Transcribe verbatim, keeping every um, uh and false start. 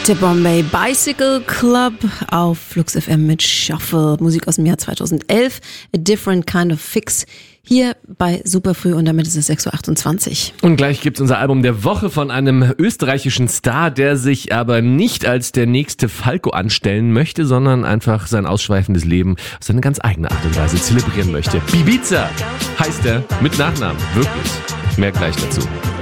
Der Bombay Bicycle Club auf Flux F M mit Shuffle. Musik aus dem Jahr zweitausendelf. A Different Kind of Fix. Hier bei Superfrüh und damit ist es sechs Uhr achtundzwanzig. Und gleich gibt's unser Album der Woche von einem österreichischen Star, der sich aber nicht als der nächste Falco anstellen möchte, sondern einfach sein ausschweifendes Leben auf seine ganz eigene Art und Weise zelebrieren möchte. Ibiza heißt er mit Nachnamen. Wirklich. Mehr gleich dazu.